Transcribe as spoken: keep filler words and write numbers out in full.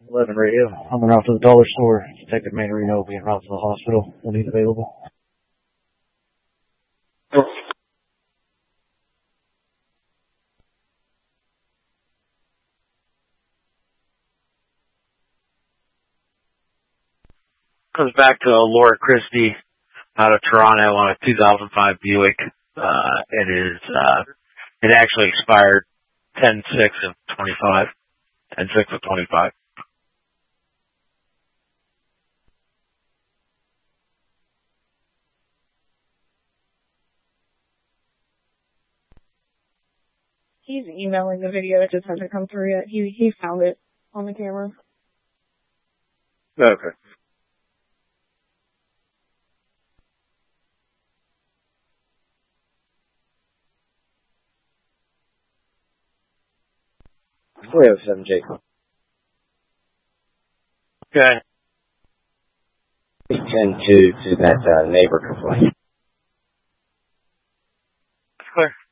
eleven radio. I'm en route to the dollar store. Detective Mandarino will be en route to the hospital when he's available. Comes back to Laura Christie out of Toronto on a two thousand five Buick. Uh, it is, uh, it actually expired ten six of twenty-five. ten six of twenty-five. He's emailing the video. It just hasn't come through yet. He he found it on the camera. Okay. three oh seven Jacob. Okay. ten two to that uh, neighbor complaint. Clear.